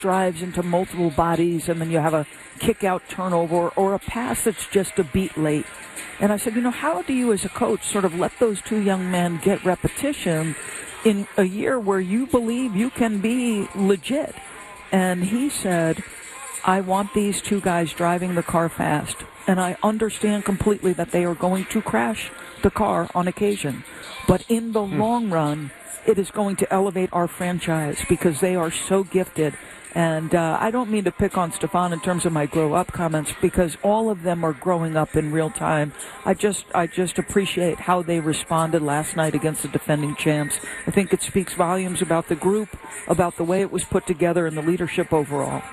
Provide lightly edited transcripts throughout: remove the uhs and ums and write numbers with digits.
drives into multiple bodies, and then you have a kick-out turnover or a pass that's just a beat late. And I said, how do you as a coach sort of let those two young men get repetition in a year where you believe you can be legit? And he said, I want these two guys driving the car fast, and I understand completely that they are going to crash the car on occasion. But in the long run, it is going to elevate our franchise because they are so gifted. And I don't mean to pick on Stefan in terms of my grow-up comments because all of them are growing up in real time. I just appreciate how they responded last night against the defending champs. I think it speaks volumes about the group, about the way it was put together, and the leadership overall.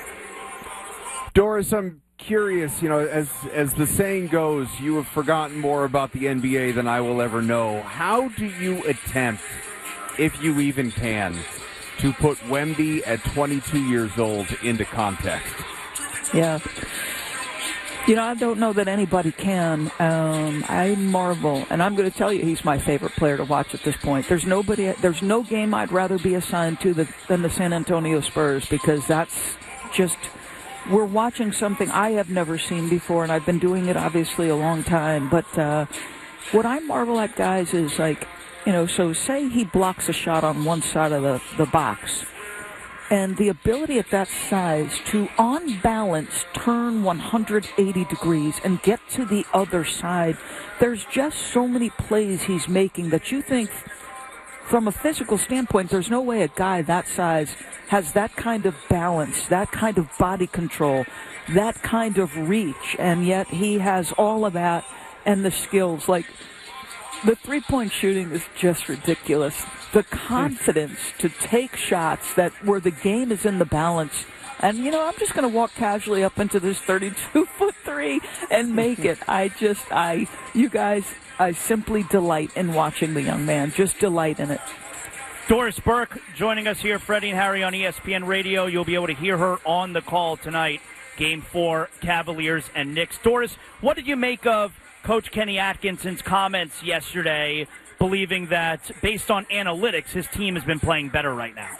Doris, I'm curious, as the saying goes, you have forgotten more about the NBA than I will ever know. How do you attempt, if you even can, to put Wemby at 22 years old into context? Yeah. I don't know that anybody can. I marvel, and I'm going to tell you he's my favorite player to watch at this point. There's no game I'd rather be assigned to than the San Antonio Spurs because that's just... We're watching something I have never seen before, and I've been doing it obviously a long time. But what I marvel at, guys, is so say he blocks a shot on one side of the box, and the ability at that size to, on balance, turn 180 degrees and get to the other side. There's just so many plays he's making that you think, from a physical standpoint, there's no way a guy that size has that kind of balance, that kind of body control, that kind of reach, and yet he has all of that and the skills. Like, the three-point shooting is just ridiculous. The confidence to take shots where the game is in the balance. And, I'm just going to walk casually up into this 32-foot three and make it. You guys, I simply delight in watching the young man. Just delight in it. Doris Burke joining us here, Freddie and Harry on ESPN Radio. You'll be able to hear her on the call tonight, Game 4, Cavaliers and Knicks. Doris, what did you make of Coach Kenny Atkinson's comments yesterday, believing that, based on analytics, his team has been playing better right now?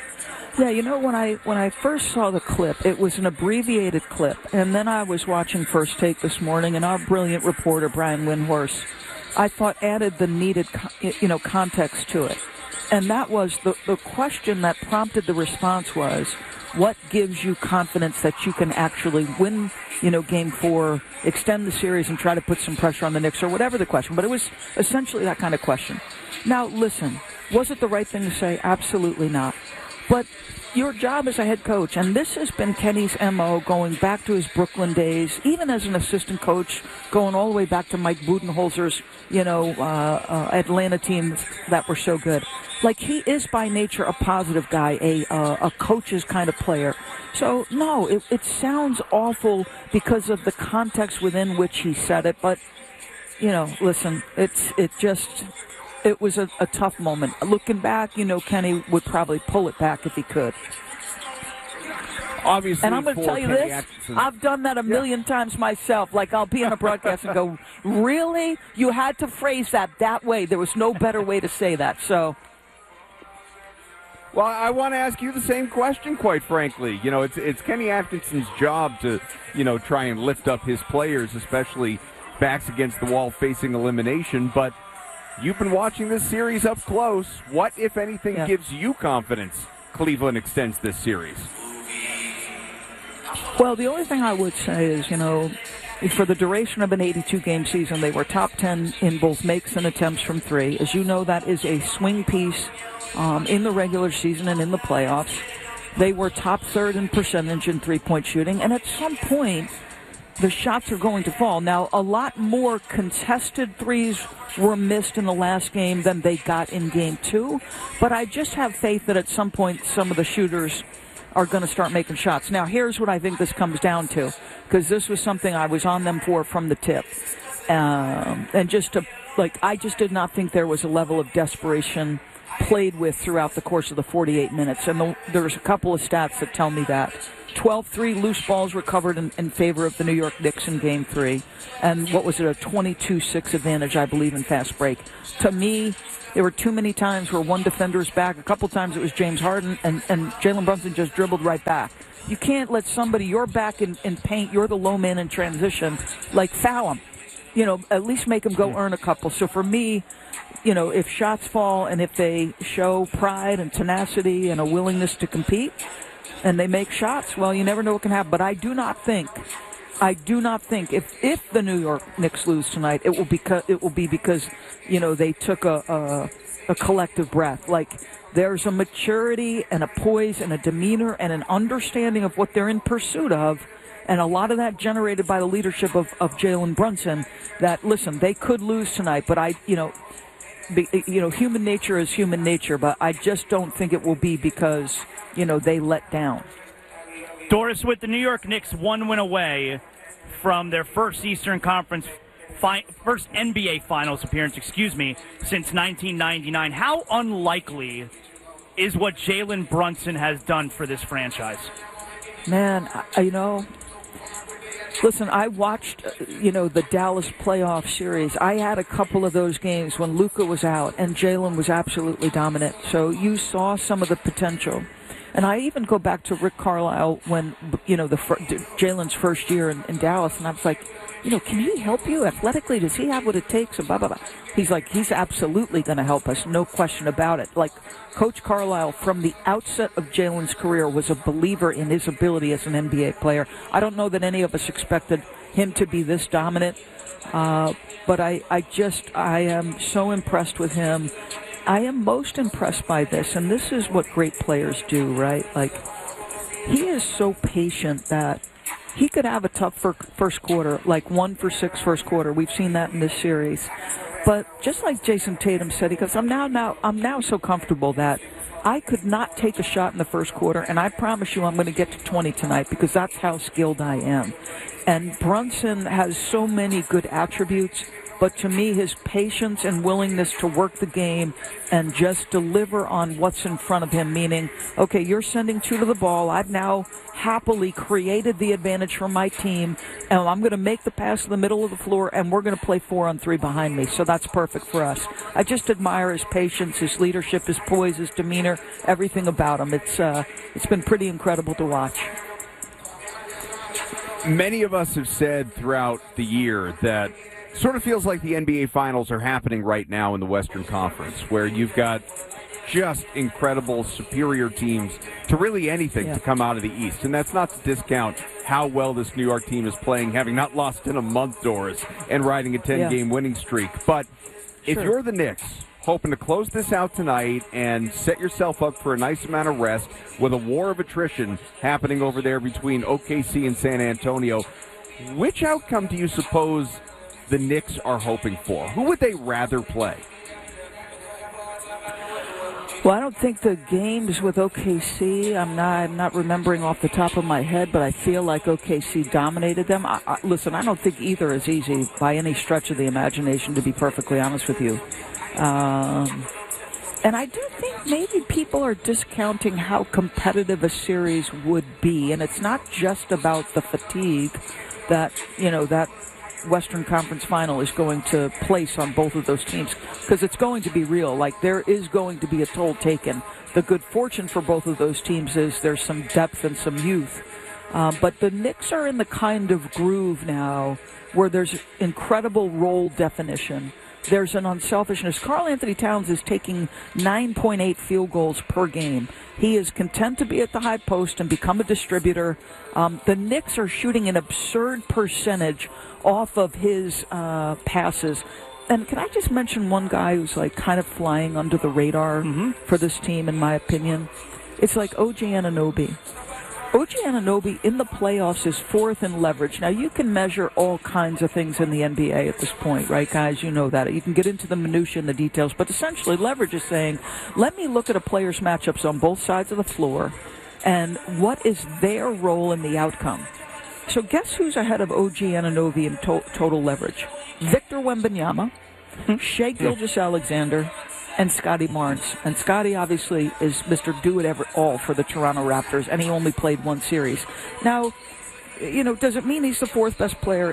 Yeah, when I first saw the clip, it was an abbreviated clip, and then I was watching First Take this morning, and our brilliant reporter, Brian Windhorst, I thought added the needed, context to it. And that was the question that prompted the response was, what gives you confidence that you can actually win, Game 4, extend the series and try to put some pressure on the Knicks, or whatever the question. But it was essentially that kind of question. Now, listen, was it the right thing to say? Absolutely not. But your job as a head coach, and this has been Kenny's MO going back to his Brooklyn days, even as an assistant coach, going all the way back to Mike Budenholzer's, Atlanta teams that were so good. Like, he is by nature a positive guy, a coach's kind of player. So, no, it sounds awful because of the context within which he said it. But, listen, it was a tough moment. Looking back, Kenny would probably pull it back if he could. Obviously, and I'm going to tell you this, Atkinson. I've done that a million times myself. Like, I'll be on a broadcast and go, really? You had to phrase that way. There was no better way to say that. So, well, I want to ask you the same question, quite frankly. It's Kenny Atkinson's job to, try and lift up his players, especially backs against the wall facing elimination. But you've been watching this series up close. What, if anything, gives you confidence Cleveland extends this series? Well, the only thing I would say is, for the duration of an 82-game season, they were top 10 in both makes and attempts from three. As you know, that is a swing piece in the regular season and in the playoffs. They were top third in percentage in three-point shooting, and at some point, the shots are going to fall. Now, a lot more contested threes were missed in the last game than they got in Game 2, but I just have faith that at some point some of the shooters are going to start making shots. Now, here's what I think this comes down to, because this was something I was on them for from the tip. And I just did not think there was a level of desperation played with throughout the course of the 48 minutes. And there's a couple of stats that tell me that. 12-3 loose balls recovered in favor of the New York Knicks in Game 3. And what was it, a 22-6 advantage, I believe, in fast break. To me, there were too many times where one defender's back. A couple times it was James Harden, and Jalen Brunson just dribbled right back. You can't let somebody, you're back in paint, you're the low man in transition, like foul him. At least make him go earn a couple. So for me, if shots fall and if they show pride and tenacity and a willingness to compete and they make shots, well, you never know what can happen. But I do not think if the New York Knicks lose tonight, it will be because they took a collective breath. Like, there's a maturity and a poise and a demeanor and an understanding of what they're in pursuit of, and a lot of that generated by the leadership of Jalen Brunson. That, listen, they could lose tonight, but human nature is human nature, but I just don't think it will be because they let down. Doris, with the New York Knicks 1 win away from their first Eastern Conference, first NBA Finals appearance, since 1999, how unlikely is what Jalen Brunson has done for this franchise? Man, listen, I watched, the Dallas playoff series. I had a couple of those games when Luka was out and Jalen was absolutely dominant. So you saw some of the potential. And I even go back to Rick Carlisle when, Jalen's first year in Dallas, and I was like, can he help you athletically? Does he have what it takes? And blah, blah, blah. He's like, he's absolutely going to help us, no question about it. Like, Coach Carlisle, from the outset of Jalen's career, was a believer in his ability as an NBA player. I don't know that any of us expected him to be this dominant, but I am so impressed with him. I am most impressed by this, and this is what great players do, right? Like, he is so patient that he could have a tough first quarter, like 1 for 6 first quarter. We've seen that in this series. But just like Jason Tatum said, he goes, I'm now so comfortable that I could not take a shot in the first quarter, and I promise you I'm going to get to 20 tonight because that's how skilled I am. And Brunson has so many good attributes, but to me, his patience and willingness to work the game and just deliver on what's in front of him, meaning, okay, you're sending 2 to the ball. I've now happily created the advantage for my team, and I'm going to make the pass to the middle of the floor, and we're going to play 4-on-3 behind me. So that's perfect for us. I just admire his patience, his leadership, his poise, his demeanor, everything about him. It's been pretty incredible to watch. Many of us have said throughout the year that sort of feels like the NBA Finals are happening right now in the Western Conference, where you've got just incredible, superior teams to really anything to come out of the East. And that's not to discount how well this New York team is playing, having not lost in a month, Doris, and riding a 10-game winning streak. But if you're the Knicks, hoping to close this out tonight and set yourself up for a nice amount of rest with a war of attrition happening over there between OKC and San Antonio, which outcome do you suppose the Knicks are hoping for? Who would they rather play? Well, I don't think the games with OKC, I'm not remembering off the top of my head, but I feel like OKC dominated them. Listen, I don't think either is easy by any stretch of the imagination, to be perfectly honest with you. And I do think maybe people are discounting how competitive a series would be. And it's not just about the fatigue that, that Western Conference Final is going to place on both of those teams, because it's going to be real. Like, there is going to be a toll taken. The good fortune for both of those teams is there's some depth and some youth. But the Knicks are in the kind of groove now where there's incredible role definition. There's an unselfishness. Karl Anthony Towns is taking 9.8 field goals per game. He is content to be at the high post and become a distributor. The Knicks are shooting an absurd percentage off of his passes. And can I just mention one guy who's like kind of flying under the radar for this team, in my opinion? It's like OG Anunoby. OG Anunoby in the playoffs is 4th in leverage. Now, you can measure all kinds of things in the NBA at this point, right, guys? You know that. You can get into the minutiae and the details. But essentially, leverage is saying, let me look at a player's matchups on both sides of the floor and what is their role in the outcome. So guess who's ahead of OG Anunoby in total leverage? Victor Wembanyama, Shai Gilgeous-Alexander, and Scotty Barnes. And Scotty obviously is Mr. Do-It-All for the Toronto Raptors, and he only played one series. Now, does it mean he's the fourth best player?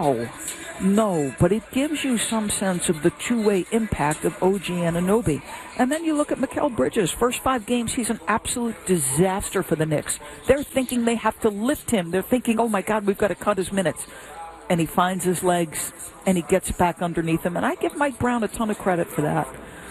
No, but it gives you some sense of the two-way impact of OG Anunoby. And then you look at Mikal Bridges. First 5 games, he's an absolute disaster for the Knicks. They're thinking they have to lift him. They're thinking, oh my God, we've got to cut his minutes. And he finds his legs, and he gets back underneath him. And I give Mike Brown a ton of credit for that.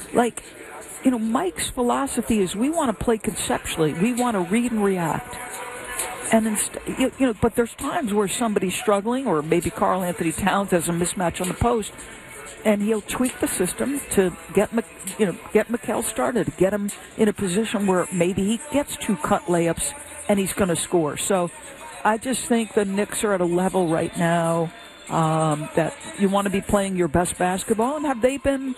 Mike's philosophy is we want to play conceptually. We want to read and react. And but there's times where somebody's struggling, or maybe Karl Anthony Towns has a mismatch on the post, and he'll tweak the system to get Mikal started, get him in a position where maybe he gets 2 cut layups and he's going to score. So I just think the Knicks are at a level right now that you want to be playing your best basketball. And have they been,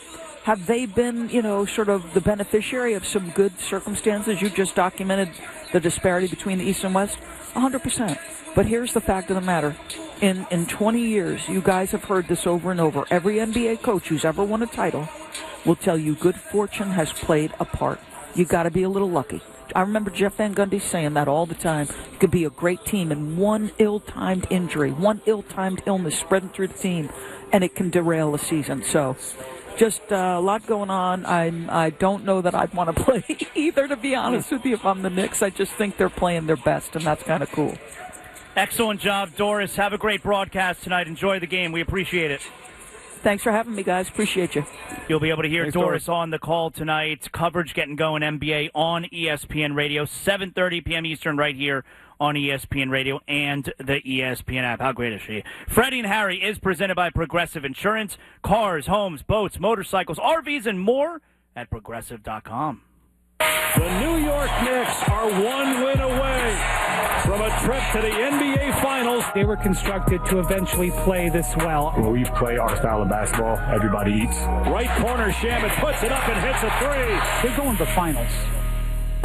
sort of the beneficiary of some good circumstances? You just documented the disparity between the East and West. 100%. But here's the fact of the matter. In 20 years, you guys have heard this over and over. Every NBA coach who's ever won a title will tell you good fortune has played a part. You got to be a little lucky. I remember Jeff Van Gundy saying that all the time. You could be a great team, and one ill-timed injury, one ill-timed illness spreading through the team, and it can derail a season. So just a lot going on. I don't know that I'd want to play either, to be honest with you, if I'm the Knicks. I just think they're playing their best, and that's kind of cool. Excellent job, Doris. Have a great broadcast tonight. Enjoy the game. We appreciate it. Thanks for having me, guys. Appreciate you. You'll be able to hear Thanks, Doris on the call tonight. Coverage getting going, NBA on ESPN Radio, 7:30 p.m. Eastern, right here on ESPN Radio and the ESPN app. How great is she? Freddie and Harry is presented by Progressive Insurance. Cars, homes, boats, motorcycles, RVs, and more at Progressive.com. The New York Knicks are 1 win away from a trip to the NBA Finals. They were constructed to eventually play this well. When we play our style of basketball, everybody eats. Right corner, Shamet puts it up and hits a 3. They're going to the finals.